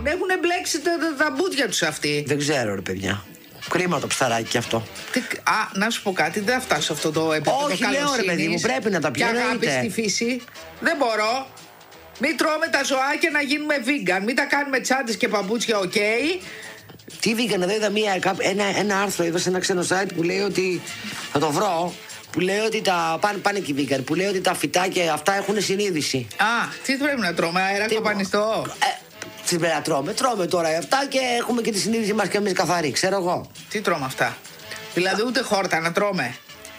έχουν μπλέξει τα μπούτια τους αυτοί. Δεν ξέρω, ρε παιδιά. Κρίμα το ψαράκι κι αυτό. Να σου πω κάτι, δεν θα φτάσω σε αυτό το επίπεδο. Όχι, λέω ρε παιδί μου, πρέπει να τα πιω. Και αγάπη στη φύση. Δεν μπορώ. Μην τρώμε τα ζωάκια να γίνουμε vegan. Μην τα κάνουμε τσάντες και παπούτσια, οκ. Τι vegan, εδώ είδα ένα άρθρο, είδα σε ένα ξένο site που λέει ότι. Θα το βρω. Που λέει ότι πάνε και vegan. Που λέει ότι τα φυτάκια αυτά έχουν συνείδηση. Τι πρέπει να τρώμε, αέρα κοπανιστό. Τι πρέπει να τρώμε. Τρώμε τώρα αυτά και έχουμε και τη συνείδηση μας και εμείς καθαρή, ξέρω εγώ. Τι τρώμε αυτά. Δηλαδή ούτε χόρτα να τρώμε.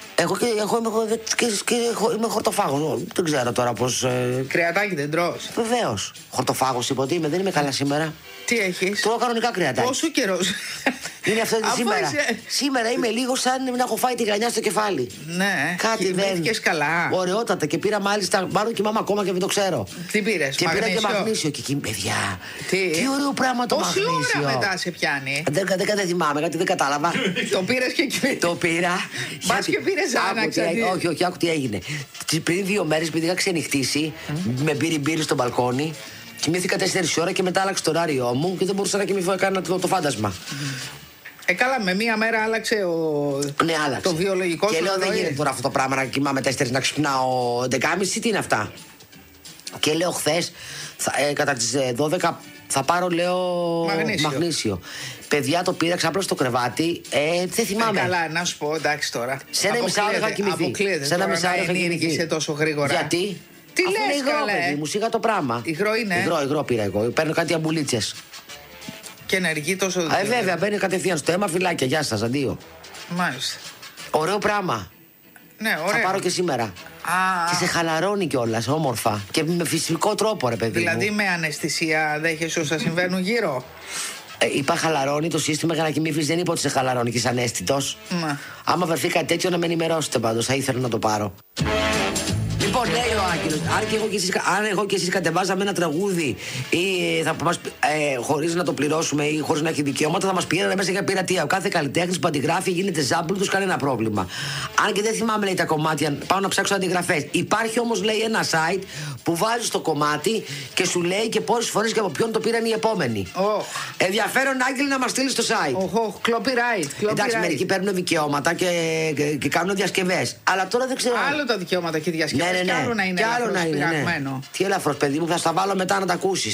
Είμαι χορτοφάγος. Δεν ξέρω τώρα πώς. Κρεατάκι δεν τρως? Βεβαίως. Χορτοφάγος είπα ότι είμαι, δεν είμαι καλά σήμερα. Τι έχεις? Τρώω κανονικά κρεατάκι. Πόσο καιρός? Είναι αυτό σήμερα. Σήμερα είμαι λίγο σαν να έχω φάει τη γρανιά στο κεφάλι. Ναι. Κάτι δεν. Καλά. Ωραιότατα και πήρα μάλιστα. Μάλλον κοιμάμαι ακόμα και δεν το ξέρω. Τι πήρες? Και πήρα και μαγνήσιο. Και εκεί, παιδιά. Τι ωραίο πράγμα το μαγνήσιο. Πόση ώρα μετά σε πιάνει? Δεν θυμάμαι, κάτι δεν κατάλαβα. Το πήρες και εκεί. Το πήρα. Πας και πήρες άναξα. Όχι, άκου τι έγινε. Πριν 2 μέρες, επειδή είχα ξενυχτήσει, με μπύρι στο μπαλκόνι. Κοιμήθηκα 4 ώρα και μετά άλλαξε το ωράριό μου και δεν μπορούσα να κοιμηθώ, έκανα το φάντασμα. Καλά, με μία μέρα άλλαξε ναι, άλλαξε. Το βιολογικό σου. Και λέω δεν γίνεται τώρα αυτό το πράγμα να κοιμάμαι 4 να ξυπνάω 11.30, τι είναι αυτά. Και λέω χθες κατά τις 12 θα πάρω, λέω, μαγνήσιο. Παιδιά, το πήρα ξάπλω στο κρεβάτι. Δεν θυμάμαι. Καλά, να σου πω, εντάξει τώρα. Σε ένα μισάωρο είχα κοιμηθεί. Αποκλείεται. Σε ένα μισάωρο είχα κοιμηθεί. τόσο γρήγορα. Γιατί? Τι λες, καλέ? Μου σίγα το πράγμα. Υγρό είναι. Υγρό πήρα εγώ. Παίρνω κάτι αμπουλίτσες. Και ενεργεί τόσο. Βέβαια, μπαίνει κατευθείαν στο αίμα, φυλάκια. Γεια σας, αντίο. Μάλιστα. Ωραίο πράγμα. Ναι, ωραία. Θα πάρω και σήμερα. Και σε χαλαρώνει κιόλας, όμορφα. Και με φυσικό τρόπο, ρε παιδί. Δηλαδή μου. με αναισθησία δέχεσαι όσα συμβαίνουν γύρω. Είπα χαλαρώνει το σύστημα για να κοιμήθεις, δεν είπα ότι σε χαλαρώνει και είσαι ανέστητος. Άμα βρεθεί κάτι τέτοιο να με ενημερώσετε πάντως, θα ήθελα να το πάρω. Λοιπόν, λέει ο Άγγελος, αν εγώ και εσείς κατεβάζαμε ένα τραγούδι ή θα μας, χωρίς να το πληρώσουμε ή χωρίς να έχει δικαιώματα, θα μας πηγαίνανε μέσα για πειρατεία. Ο κάθε καλλιτέχνης που αντιγράφει γίνεται ζάμπλουτος, κανένα πρόβλημα. Αν και δεν θυμάμαι, λέει, τα κομμάτια, πάω να ψάξω αντιγραφές. Υπάρχει όμως, λέει, ένα site που βάζεις το κομμάτι και σου λέει και πόσες φορές και από ποιον το πήραν οι επόμενοι. Ενδιαφέρον, Άγγελε, να μας στείλει στο site. Copyright. Εντάξει, μερικοί παίρνουν δικαιώματα και κάνουν διασκευές. Αλλά τώρα δεν ξέρω. Άλλο τα δικαιώματα και διασκευές. Ναι. Και άλλο να είναι ελαφρώς πειραγμένο. Ναι. Τι ελαφρώς, παιδί μου, θα στα βάλω μετά να τα ακούσεις.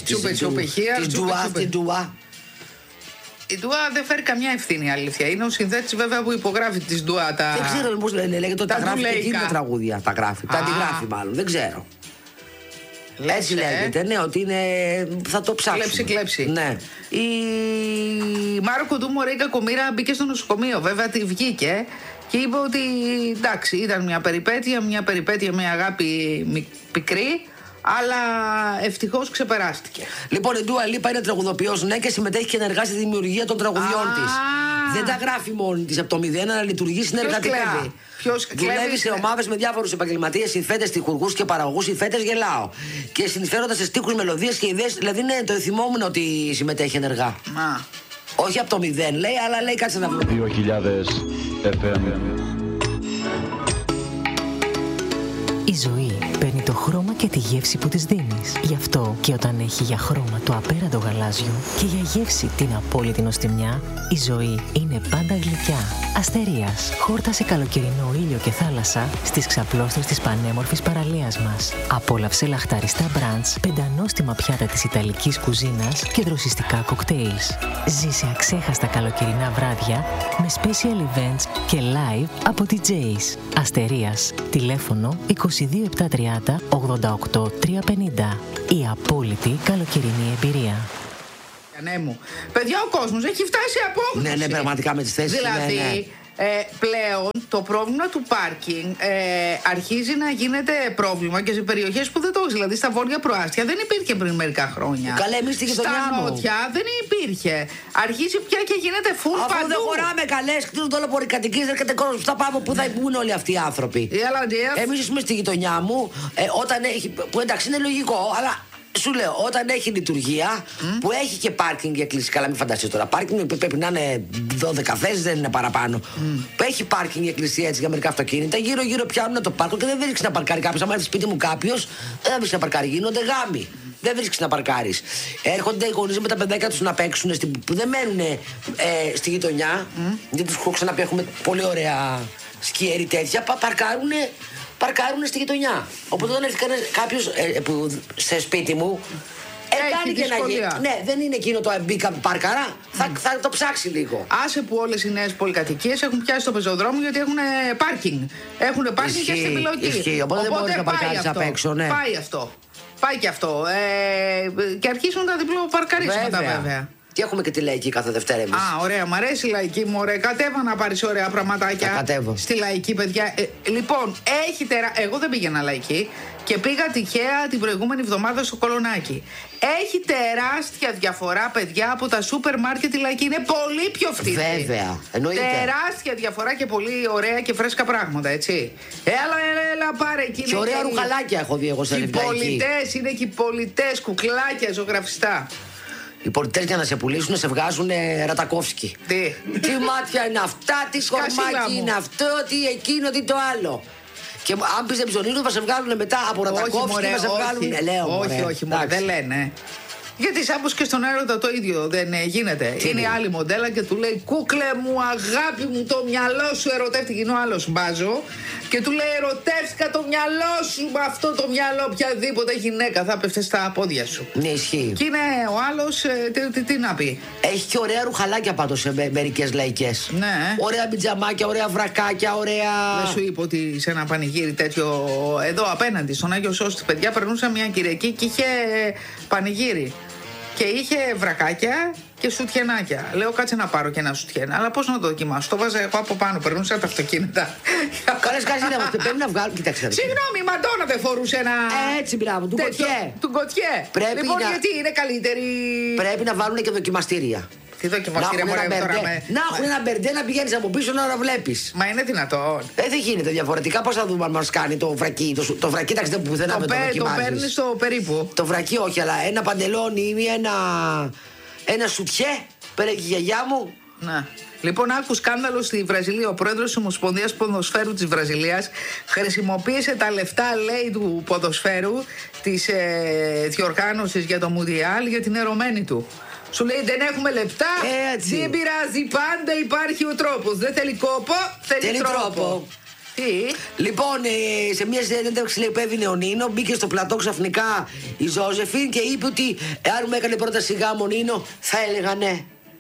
Την ντουά. Η ντουά δεν φέρει καμιά ευθύνη, αλήθεια. Είναι ο συνθέτης βέβαια που υπογράφει τις ντουά. Δεν ξέρω πώς λέγεται ότι τα γράφει και εκείνη τα τραγούδια. Τα γράφει. Τα αντιγράφει μάλλον. Δεν ξέρω. Έτσι λέγεται, ναι, ότι είναι. Θα το ψάξουμε. Κλέψη. Ναι. Η Μάρο Κοντού μωρέ κακομοίρα μπήκε στο νοσοκομείο. Βέβαια τη βγήκε και είπε ότι εντάξει, ήταν μια περιπέτεια με αγάπη πικρή, αλλά ευτυχώς ξεπεράστηκε. Λοιπόν, η Ντούα Λίπα είναι τραγουδοποιός, ναι, και συμμετέχει και ενεργά στη δημιουργία των τραγουδιών της. Δεν τα γράφει μόνη της από το μηδέν, αλλά λειτουργεί συνεργατικά. Δουλεύει σε ομάδες με διάφορους επαγγελματίες, συνθέτες, τυχουργούς και παραγωγούς. Συνθέτες γελάω. Και συνεισφέροντας σε στίχους, μελωδίες και ιδέες. Δηλαδή, ναι, το θυμόμουν ότι συμμετέχει ενεργά. Όχι από το μηδέν, λέει, αλλά λέει κάτσε να βρούμε. 2000 FM. Η ζωή παίρνει το χρώμα και τη γεύση που της δίνεις. Γι' αυτό και όταν έχει για χρώμα το απέραντο γαλάζιο και για γεύση την απόλυτη νοστιμιά, η ζωή είναι πάντα γλυκιά. Αστερίας, χόρτασε καλοκαιρινό ήλιο και θάλασσα στις ξαπλώστρες της πανέμορφης παραλίας μας. Απόλαυσε λαχταριστά μπραντς, πεντανόστιμα πιάτα της ιταλικής κουζίνας και δροσιστικά κοκτέιλς. Ζήσε αξέχαστα καλοκαιρινά βράδια με special events και live από DJs. Αστερίας, τηλέφωνο 22730 88 350. Η απόλυτη καλοκαιρινή εμπειρία. Ναι, μου. Παιδιά, ο κόσμος έχει φτάσει απόγνωση. Ναι, πραγματικά με τις θέσεις. Δηλαδή, πλέον το πρόβλημα του πάρκινγκ αρχίζει να γίνεται πρόβλημα και σε περιοχές που δεν το έχει. Δηλαδή, στα βόρεια προάστια δεν υπήρχε πριν μερικά χρόνια. Καλέ, εμείς στη γειτονιά μου. Στα νότια δεν υπήρχε. Αρχίζει πια και γίνεται full παντού. Αφού δεν χωράμε καλές, κτίζουν το όλο πολυκατοικίες, έρχεται κόσμος. Πού θα πάμε, πού θα βγουν όλοι αυτοί οι άνθρωποι. Εμείς είμαι στη γειτονιά μου, όταν έχει. Που εντάξει είναι λογικό, αλλά. Σου λέω, όταν έχει λειτουργία που έχει και πάρκινγκ για κλείσει. Καλά, μην φανταστείς τώρα. Πάρκινγκ πρέπει να είναι 12 θέσεις, δεν είναι παραπάνω. Που έχει πάρκινγκ για εκκλησία έτσι για μερικά αυτοκίνητα. Γύρω-γύρω πιάνουν το πάρκο και δεν βρίσκει να παρκάρει κάποιος. Αν έρθει σπίτι μου κάποιος, δεν θα βρίσκει να παρκάρει. Γίνονται γάμοι. δεν βρίσκεις να παρκάρεις. Έρχονται οι γονείς με τα παιδάκια τους να παίξουν, που δεν μένουν στη γειτονιά. Γιατί τους έχω ξαναπεί, έχουμε πολύ ωραία σκιέρι τέτοια. Παρκάρουν στη γειτονιά. Οπότε όταν έρθει κάποιος σε σπίτι μου, κάνει και να γίνει. Ναι, δεν είναι εκείνο το μπήκα παρκαρά. Θα το ψάξει λίγο. Άσε που όλες οι νέες πολυκατοικίες έχουν πιάσει το πεζοδρόμιο γιατί έχουν πάρκινγκ. Έχουν πάρκινγκ και στην πιλωτή. Ισχύει, οπότε δεν μπορείς να παρκάρεις απ' έξω, ναι. Πάει και αυτό. Και αρχίσουν τα διπλοπαρκαρίσματα βέβαια. Και έχουμε και τη λαϊκή κάθε Δευτέρα εμείς. Α, ωραία, μου αρέσει η λαϊκή μου, ωραία. Κατέβα να πάρεις ωραία πραγματάκια στη λαϊκή, παιδιά. Λοιπόν, εγώ δεν πήγαινα λαϊκή και πήγα τυχαία την προηγούμενη εβδομάδα στο Κολονάκι. Έχει τεράστια διαφορά, παιδιά, από τα σούπερ μάρκετ. Η λαϊκή είναι πολύ πιο φτηνή. Βέβαια, εννοείται. Τεράστια διαφορά και πολύ ωραία και φρέσκα πράγματα, έτσι. Έλα, πάρε εκεί. Και ωραία ρουχαλάκια έχω δει εγώ σε λαϊκή. Οι πολιτές, είναι και οι πολιτές, κουκλάκια, ζωγραφιστά. Οι πολιτές για να σε πουλήσουν σε βγάζουν Ρατακόφσκι. Τι μάτια είναι αυτά, τι σκορμάκι είναι αυτό, τι εκείνο, τι το άλλο. Και αν πεις δεν ψωνίζουν θα σε βγάλουν μετά από Ρατακόφσκι, θα σε βγάλουν. Όχι, δεν λένε. Γιατί σάπως και στον έρωτα το ίδιο δεν γίνεται. Είναι η άλλη μοντέλα και του λέει κούκλε μου, αγάπη μου, το μυαλό σου ερωτεύτηκε. Είναι ο άλλος μπάζο και του λέει ερωτεύτηκα το μυαλό σου. Με αυτό το μυαλό οποιαδήποτε γυναίκα θα πέφτει στα πόδια σου. Ναι, ισχύει. Και είναι ο άλλος, τι να πει. Έχει και ωραία ρουχαλάκια πάντως σε μερικές λαϊκές. Ναι. Ωραία μπιτζαμάκια, ωραία βρακάκια, ωραία. Δεν σου είπα ότι σε ένα πανηγύρι τέτοιο εδώ απέναντι στον Άγιο Σώστη, παιδιά, περνούσα μια Κυριακή και είχε πανηγύρι. Και είχε βρακάκια και σουτιενάκια. Λέω κάτσε να πάρω και ένα σουτιένα. Αλλά πώς να το δοκιμάσω. Το βάζα εγώ από πάνω, περνούσα τα αυτοκίνητα. Καλές καζίνα, πρέπει να βγάλουν. Κοιτάξτε. Συγγνώμη, η Μαντόνα δεν φορούσε ένα. Έτσι, μπράβο, του Γκοτιέ. Του Γκοτιέ. Λοιπόν, γιατί είναι καλύτερη. Πρέπει να βάλουν και δοκιμαστήρια. Τι δοκιμαστήρια μωρέ τώρα με. Να έχουν ένα μπερντέ να πηγαίνεις από πίσω να βλέπεις. Μα είναι δυνατόν. Δεν γίνεται διαφορετικά. Πώς θα δούμε αν μας κάνει το βρακί. Το βρακί, εντάξει, δεν πουθενά με το δοκιμάζεις. Το παίρνεις στο περίπου. Το βρακί όχι, αλλά ένα παντελόνι ή ένα σουτιέ. Πέρα και η γιαγιά μου. Να. Λοιπόν, άκου σκάνδαλο στη Βραζιλία. Ο πρόεδρος της Ομοσπονδίας Ποδοσφαίρου της Βραζιλίας χρησιμοποίησε τα λεφτά, λέει, του ποδοσφαίρου της διοργάνωσης για το Μουντιάλ για την ερωμένη του. Σου λέει δεν έχουμε λεπτά, δεν πειράζει, πάντα υπάρχει ο τρόπος. Δεν θέλει κόπο, θέλει τρόπο. Τι? Λοιπόν, σε μια συνέντευξη λέει που έδινε ο Νίνο, μπήκε στο πλατό ξαφνικά η Ζώζεφιν και είπε ότι εάν μου έκανε πρόταση γάμο Νίνο, θα έλεγα ναι.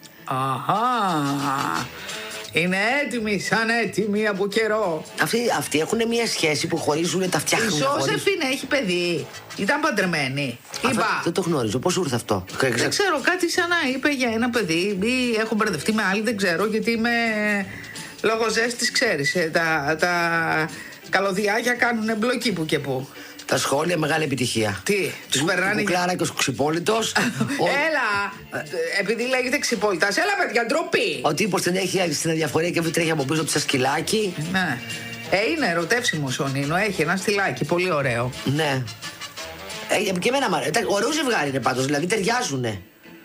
Αχα. Είναι έτοιμοι, σαν έτοιμοι από καιρό. Αυτοί έχουν μια σχέση που χωρίζουν, τα φτιάχνουν. Η Ζώζεφιν έχει παιδί. Ήταν παντρεμένη. Δεν το γνωρίζω. Πώς ήρθε αυτό? Δεν ξέρω, κάτι σαν να είπε για ένα παιδί. Ή έχω μπερδευτεί με άλλη, δεν ξέρω. Γιατί είμαι λόγω ζέστης, ξέρεις. Τα καλωδιάκια κάνουν μπλοκή που και που. Τα σχόλια μεγάλη επιτυχία. Τι, τους περνάνε. Ο Κλάρα και ο Ξυπόλυτος. Έλα, επειδή λέγεται Ξυπόλυτας, έλα παιδιά, ντροπή. Ο τύπος την έχει στην αδιαφορία και τρέχει από πίσω του σαν σκυλάκι. Ναι. Είναι ερωτεύσιμος ο Νίνο, έχει ένα στυλάκι, πολύ ωραίο. Ναι. Και εμένα μ' αρέσει. Ωραίο ζευγάρι είναι πάντως, δηλαδή ταιριάζουνε.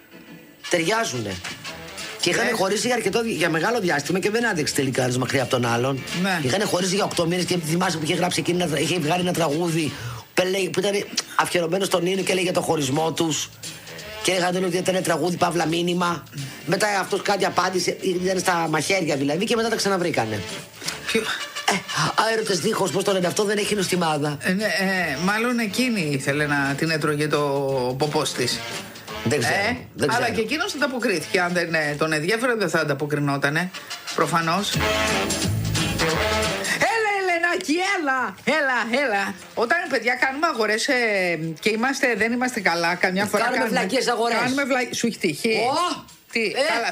Και είχαν χωρίσει για μεγάλο διάστημα και δεν άντεξε τελικά ένας μακριά από τον άλλον. Ναι. Είχαν χωρίσει για 8 μήνες και θυμάσαι που είχε γράψει εκείνη, είχε βγάλει ένα τραγούδι που ήταν αφιερωμένο στον Νίνο και έλεγε για το χωρισμό τους. Και έλεγαν ότι ήταν τραγούδι παύλα μήνυμα. Μετά αυτός κάτι απάντησε, ήταν στα μαχαίρια δηλαδή και μετά τα ξαναβρήκανε. Άερωτες δίχως, πώς το λένε αυτό, δεν έχει νοστιμάδα. Μάλλον εκείνη ήθελε να την έτρωγε το ποπός της. Δεν ξέρω. Αλλά και εκείνος ανταποκρίθηκε. Αν δεν τον ενδιαφέρον δεν θα ανταποκρινότανε. Προφανώς. Έλα Ελενάκη, έλα. Όταν παιδιά κάνουμε αγορές και δεν είμαστε καλά, καμιά φορά κάνουμε βλακίες αγορές. Σου έχει τύχει? Τι, καλά,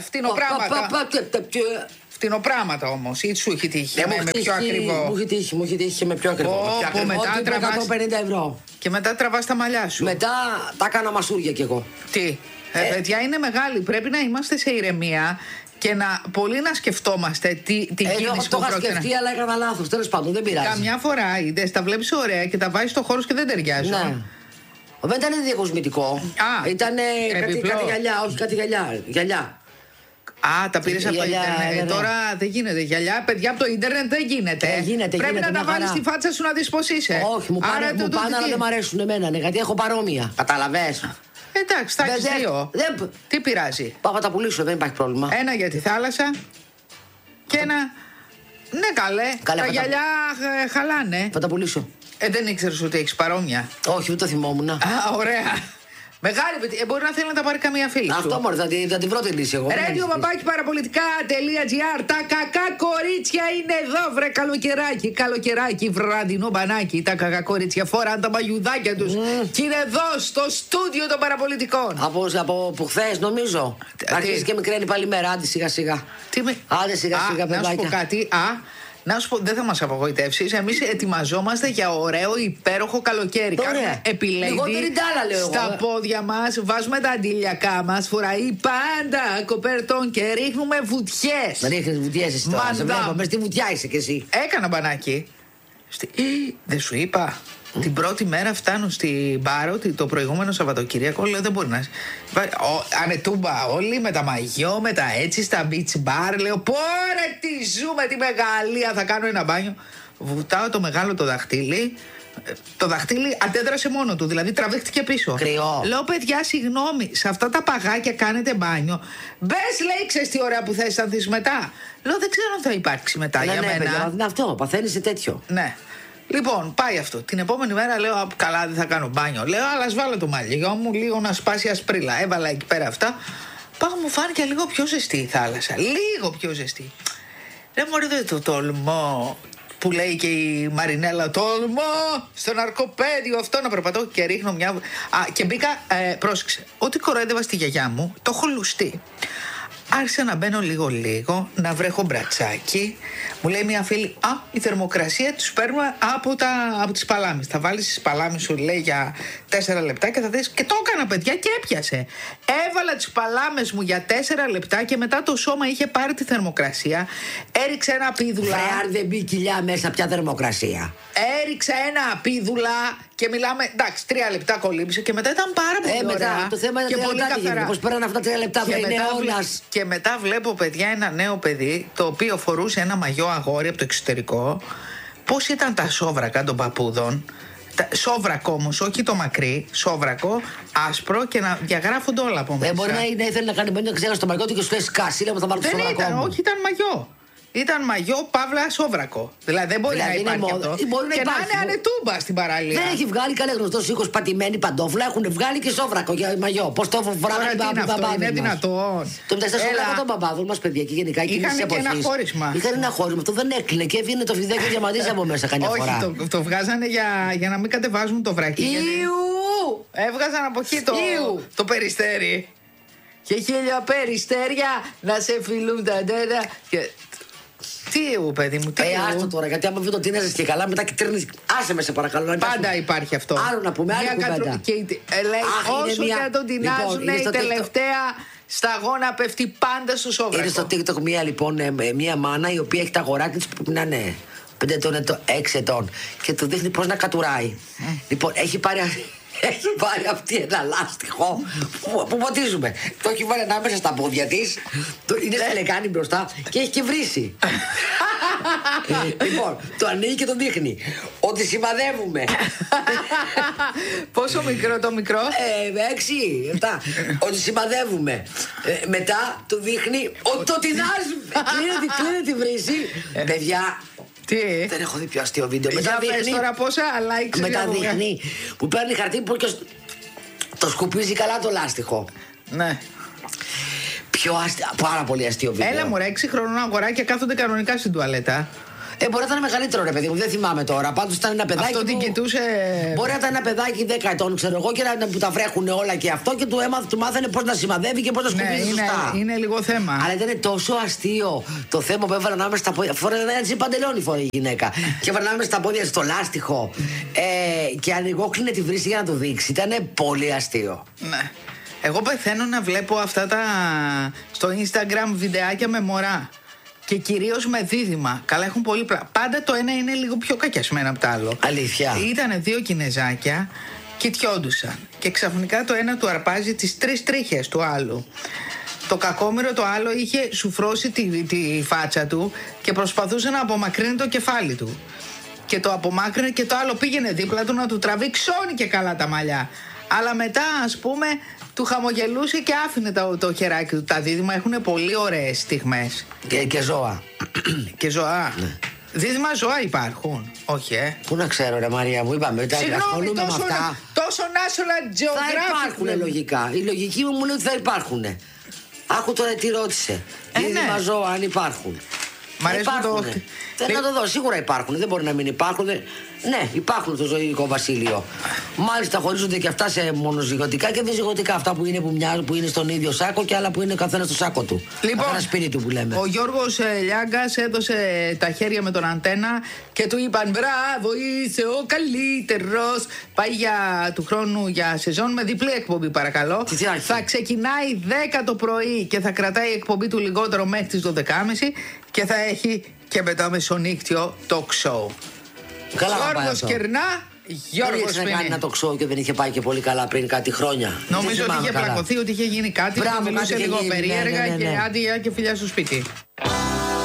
φτηνοπράγματα όμως, ή σου έχει τύχει με πιο ακριβό? Μου έχει τύχει και με πιο ακριβό. Μετά τραβάς 150 ευρώ. Και μετά τραβάς τα μαλλιά σου. Μετά τα έκανα μασούρια κι εγώ. Τι, παιδιά είναι μεγάλη, πρέπει να είμαστε σε ηρεμία και πολύ να σκεφτόμαστε τι κίνηση το είχα σκεφτεί, αλλά έκανα λάθος. Τέλος πάντων, δεν πειράζει. Καμιά φορά είδες, τα βλέπεις ωραία και τα βάζεις στο χώρο και δεν ταιριάζουν. Ναι. Δεν ήταν διακοσμητικό. Ήταν κάτι γυαλιά, όχι κάτι γυαλιά. Α, τα πήρες από το ίντερνετ. Τώρα δεν γίνεται γυαλιά, παιδιά, από το ίντερνετ δεν γίνεται. Πρέπει να τα βάλεις στη φάτσα σου να δεις πως είσαι. Όχι, μου πάνε, αλλά δεν μ' αρέσουν εμένα, γιατί έχω παρόμοια. Καταλαβες. Εντάξει, θα έχεις δύο. Τι πειράζει. Πάω να τα πουλήσω, δεν υπάρχει πρόβλημα. Ένα για τη θάλασσα και ένα. Ναι, καλέ. Τα γυαλιά χαλάνε. Θα τα πουλήσω. Δεν ήξερες ότι έχεις παρόμοια. Όχι, ούτε το θυμόμουν. Α, ωραία. Μεγάλη παιδί, μπορεί να θέλει να τα πάρει καμία φίλη. Αυτό μόνο, θα την βρω τη λύση εγώ. Radio-parapolitica.gr. Τα κακά κορίτσια είναι εδώ, βρε καλοκαιράκι. Καλοκαιράκι, βραδινό μπανάκι. Τα κακά κορίτσια φοράνε τα μαγιουδάκια τους. Και είναι εδώ, στο στούντιο των παραπολιτικών. Από που χθες, νομίζω. Αρχίζει και μικραίνει πάλι μέρα, άντε σιγά-σιγά. Άντε σιγά-σιγά, παιδάκια. Να σου πω κάτι, να σου πω, δεν θα μας απογοητεύσεις. Εμείς ετοιμαζόμαστε για ωραίο, υπέροχο καλοκαίρι. Κάνουμε επιλέγει στα πόδια μας, βάζουμε τα αντιλιακά μας, φοράει πάντα κοπέρτον και ρίχνουμε βουτιές. Ρίχνεις βουτιές εσύ τώρα, σε βλέπω, μες στη βουτιά είσαι κι εσύ. Έκανα μπανάκι. Δεν σου είπα. Την πρώτη μέρα φτάνω στην Πάρο, το προηγούμενο Σαββατοκύριακο. Λέω δεν μπορεί να. Ανετούμπα όλοι με τα μαγιό, με τα έτσι στα beach bar. Λέω πόρε τι ζούμε, τη μεγαλεία. Θα κάνω ένα μπάνιο. Βουτάω το μεγάλο το δαχτύλι. Το δαχτύλι αντέδρασε μόνο του, δηλαδή τραβήχτηκε πίσω. Κρυό. Λέω παιδιά, συγγνώμη, σε αυτά τα παγάκια κάνετε μπάνιο. Μπες, λέει, ξέρεις τι ωραία που θα αισθανθείς μετά. Λέω δεν ξέρω αν θα υπάρξει μετά για μένα. Παιδιά, είναι αυτό, παθαίνεις σε τέτοιο. Ναι. Λοιπόν, πάει αυτό. Την επόμενη μέρα λέω: καλά, δεν θα κάνω μπάνιο. Λέω: αλλά ας βάλω το μαλλιό μου λίγο να σπάσει ασπρίλα. Έβαλα εκεί πέρα αυτά. Πάω, μου φάνηκε λίγο πιο ζεστή η θάλασσα. Λίγο πιο ζεστή. Δεν μωρέ, δεν το τολμώ. Που λέει και η Μαρινέλα, τολμώ στο ναρκοπαίδιο αυτό να περπατώ και ρίχνω μια. Και μπήκα, πρόσεξε. Ό,τι κοροϊδεύα στη γιαγιά μου, το έχω λουστεί. Άρχισα να μπαίνω λίγο, να βρέχω μπρατσάκι. Μου λέει μια φίλη, η θερμοκρασία τους παίρνουμε από τις παλάμες. Θα βάλεις τις παλάμες σου, λέει, για 4 λεπτά και θα δεις. Και το έκανα, παιδιά, και έπιασε. Έβαλα τις παλάμες μου για 4 λεπτά και μετά το σώμα είχε πάρει τη θερμοκρασία. Έριξε ένα πίδουλα. Αν δεν μπει κοιλιά μέσα, πια θερμοκρασία. Έριξα ένα πίδουλα και μιλάμε. Εντάξει, 3 λεπτά κολύμπησε και μετά ήταν πάρα πολύ ωραία. Το θέμα είναι και πολύ καθαρά. Πώς πέραν αυτά τα 3 λεπτά, δεν είναι αιώνας. Και μετά βλέπω, παιδιά, ένα νέο παιδί το οποίο φορούσε ένα μαγιό αγόρι από το εξωτερικό. Πώς ήταν τα σόβρακα των παππούδων. Σόβρακο όμως, όχι το μακρύ, σόβρακο, άσπρο και να διαγράφονται όλα από μέσα. Μπορεί να ήθελε να κάνει μπαίνιο και ξέχασε το μαγιό του και σου λέει σκάσει, λέμε θα βάλω το σόβρακο. Δεν ήταν, όχι, ήταν μαγιό. Ήταν μαγιό, παύλα, σόβρακο. Δηλαδή δεν μπορεί να υπάρχει αυτό. Και να είναι ανετούμπα στην παραλία. Δεν έχει βγάλει κανένα γνωστό οίκο πατημένη παντόφλα, έχουν βγάλει και σόβρακο για μαγιό. Πώς το φοράγανε οι μπαμπάδες. Είναι δυνατόν. Το μεταξύ των μπαμπάδων μας, παιδιά, και γενικά είχαν και ένα χώρισμα. Είχαν ένα χώρισμα, αυτό δεν έκλεινε και έβγαινε το φιδάκι διαμαντής από μέσα καμιά φορά. Όχι, το βγάζανε για να μην κατεβάζουν το βρακί. Έβγαζαν από εκεί το περιστέρι. Και 1000 περιστέρια να σε φιλούν τα ντένα. Τι παιδί μου, τι άστο τώρα, γιατί άμα δεν το τίναζες και καλά, μετά και τρίνεις. Άσε με, σε παρακαλώ. Πάντα υπάρχει αυτό. Άλλο να πούμε, άλλη κουβέντα. Όσο και να τον τεινάζουν, η τελευταία σταγόνα πέφτει πάντα στο σόβρακο. Είναι στο TikTok μια μάνα η οποία έχει τα αγοράκια της που πρέπει να είναι 5 ετών, 6 ετών και του δείχνει πώς να κατουράει. Λοιπόν, έχει πάρει αυτή ένα λάστιχο που ποτίζουμε. Το έχει βάλει ανάμεσα στα πόδια της. Είναι στη λεκάνη μπροστά και έχει και βρύσει. Λοιπόν, το ανοίγει και το δείχνει. Ότι σημαδεύουμε. Πόσο μικρό το μικρό? 6, 7. Ότι σημαδεύουμε. Μετά το δείχνει ότι το τεινάζουμε. Κλείνει τη βρύση. Παιδιά, τι? Δεν έχω δει πιο αστείο βίντεο. Μετά δείχνει τώρα πόσα likes. Μετά δείχνει που παίρνει χαρτί που και το σκουπίζει καλά το λάστιχο. Ναι. Πάρα πολύ αστείο βίντεο. Έλα μου ρε, 6 χρονών αγοράκια κάθονται κανονικά στην τουαλέτα. Μπορεί να ήταν μεγαλύτερο ρε παιδί μου, δεν θυμάμαι τώρα. Πάντως ήταν ένα παιδάκι. Αυτό την κοιτούσε. Μπορεί να ήταν ένα παιδάκι 10 ετών, ξέρω εγώ, και που τα βρέχουν όλα και αυτό και του μάθανε πώς να σημαδεύει και πώς να σκουπίζει σωστά. Είναι λίγο θέμα. Αλλά ήταν τόσο αστείο το θέμα που έβαλαν άμεσα στα πόδια. Φοράει ένα έτσι παντελόνι φοράει η γυναίκα. Και έβαλαν άμεσα στα πόδια στο λάστιχο. Και ανοιγόκλεινε τη βρύση για να το δείξει. Ήταν πολύ αστείο. Ναι. Εγώ πεθαίνω να βλέπω αυτά στο Instagram βιντεάκια με μωρά. Και κυρίως με δίδυμα. Καλά, έχουν πολύ πάντα το ένα είναι λίγο πιο κακιασμένο από το άλλο. Αλήθεια. Ήτανε 2 Κινεζάκια, κοιτιόντουσαν. Και ξαφνικά το ένα του αρπάζει τις 3 τρίχες του άλλου. Το κακόμοιρο το άλλο είχε σουφρώσει τη φάτσα του και προσπαθούσε να απομακρύνει το κεφάλι του. Και το απομάκρυνε και το άλλο πήγαινε δίπλα του να του τραβεί ξώνει και καλά τα μαλλιά. Αλλά μετά, ας πούμε, του χαμογελούσε και άφηνε το χεράκι του. Τα δίδυμα έχουν πολύ ωραίες στιγμές. Και ζώα. Και ζώα. Ναι. Δίδυμα ζώα υπάρχουν. Όχι, Πού να ξέρω, ρε Μαρία μου, είπαμε. Συγγνώμη, τόσο National Geographic. Θα υπάρχουν λογικά. Η λογική μου λέει ότι θα υπάρχουν. Άκου τώρα τι ρώτησε. Δίδυμα ζώα, αν υπάρχουν. Μ' αρέσει το. Θέλω να το δω, σίγουρα υπάρχουν. Δεν μπορεί να μην υπάρχουν. Ναι, υπάρχουν στο ζωικό βασίλειο. Μάλιστα χωρίζονται και αυτά σε μονοζυγωτικά και διζυγωτικά. Αυτά που είναι, που είναι στον ίδιο σάκο και άλλα που είναι καθένα στο σάκο του. Λοιπόν, ένα σπίτι του που λέμε. Ο Γιώργος Λιάγκας έδωσε τα χέρια με τον αντένα και του είπαν μπράβο, είσαι ο καλύτερος. Πάει του χρόνου για σεζόν με διπλή εκπομπή, παρακαλώ. Θα ξεκινάει 10 το πρωί και θα κρατάει η εκπομπή του λιγότερο μέχρι τις 12.30 και θα έχει και μετά μεσονύκτιο talk show. Γιώργος Κερνά, Γιώργος Σπινή. Κάνει ένα talk show και δεν είχε πάει και πολύ καλά πριν κάτι χρόνια. Νομίζω ότι είχε πλακωθεί, ότι είχε γίνει κάτι. Μπράβο, μιλούσε λίγο περίεργα και άντε και φιλιά στο σπίτι.